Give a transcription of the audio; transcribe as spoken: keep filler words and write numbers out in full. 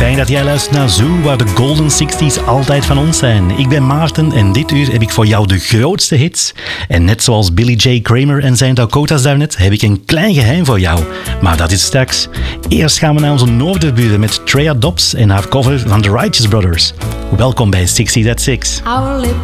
Fijn dat jij luistert naar Zoo, waar de Golden zestig's altijd van ons zijn. Ik ben Maarten en dit uur heb ik voor jou de grootste hits. En net zoals Billy J. Kramer en zijn Dakota's daarnet, heb ik een klein geheim voor jou. Maar dat is straks. Eerst gaan we naar onze noorderburen met Treya Dobbs en haar cover van The Righteous Brothers. Welkom bij zestig at six.